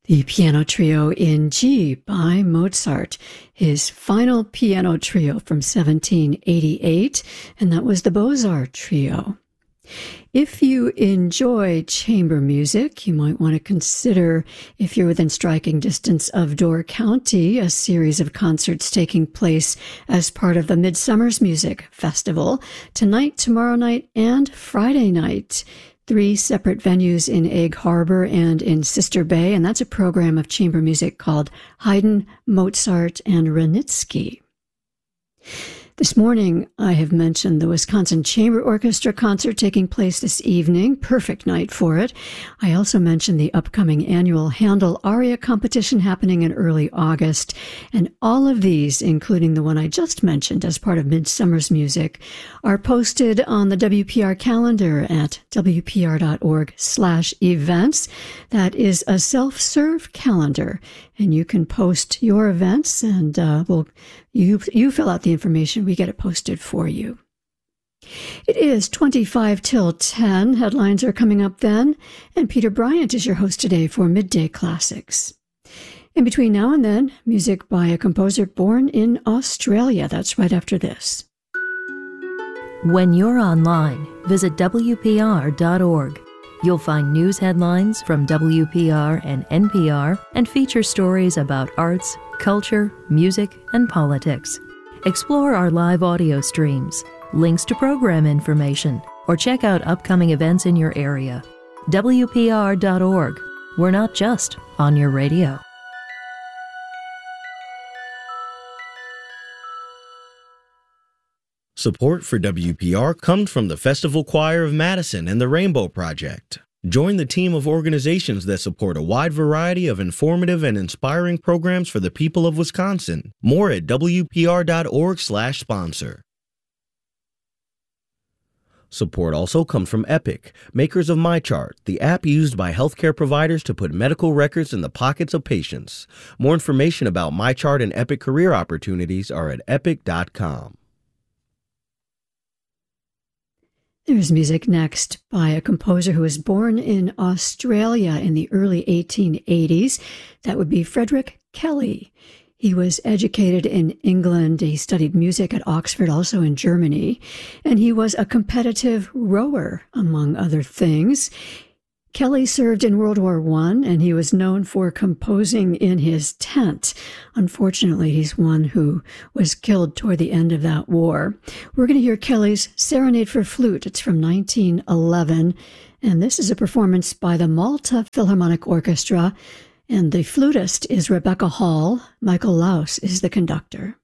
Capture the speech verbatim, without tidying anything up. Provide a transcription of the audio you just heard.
The Piano Trio in G by Mozart, his final piano trio from seventeen eighty-eight, and that was the Beaux-Arts Trio. If you enjoy chamber music, you might want to consider, if you're within striking distance of Door County, a series of concerts taking place as part of the Midsummer's Music Festival tonight, tomorrow night, and Friday night. Three separate venues in Egg Harbor and in Sister Bay, and that's a program of chamber music called Haydn, Mozart, and Wranitzky. This morning, I have mentioned the Wisconsin Chamber Orchestra concert taking place this evening. Perfect night for it. I also mentioned the upcoming annual Handel Aria competition happening in early August. And all of these, including the one I just mentioned as part of Midsummer's Music, are posted on the W P R calendar at W P R dot org slash events. That is a self-serve calendar, and you can post your events, and uh, we'll You you fill out the information, we get it posted for you. It is twenty-five till ten. Headlines are coming up then, and Peter Bryant is your host today for Midday Classics. In between now and then, music by a composer born in Australia. That's right after this. When you're online, visit W P R dot org. You'll find news headlines from W P R and N P R and feature stories about arts, culture, music, and politics. Explore our live audio streams, links to program information, or check out upcoming events in your area. W P R dot org. We're not just on your radio. Support for W P R comes from the Festival Choir of Madison and the Rainbow Project. Join the team of organizations that support a wide variety of informative and inspiring programs for the people of Wisconsin. More at W P R dot org slash sponsor. Support also comes from Epic, makers of MyChart, the app used by healthcare providers to put medical records in the pockets of patients. More information about MyChart and Epic career opportunities are at epic dot com. There's music next by a composer who was born in Australia in the early eighteen eighties. That would be Frederick Kelly. He was educated in England. He studied music at Oxford, also in Germany, and he was a competitive rower, among other things. Kelly served in World War One, and he was known for composing in his tent. Unfortunately, he's one who was killed toward the end of that war. We're going to hear Kelly's Serenade for Flute. It's from nineteen eleven, and this is a performance by the Malta Philharmonic Orchestra, and the flutist is Rebecca Hall. Michael Laus is the conductor.